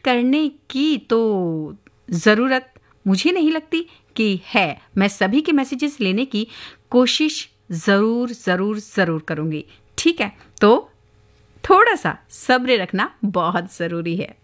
करने की तो ज़रूरत मुझे नहीं लगती कि है। मैं सभी के मैसेजेस लेने की कोशिश ज़रूर करूँगी। ठीक है, तो थोड़ा सा सब्र रखना बहुत ज़रूरी है।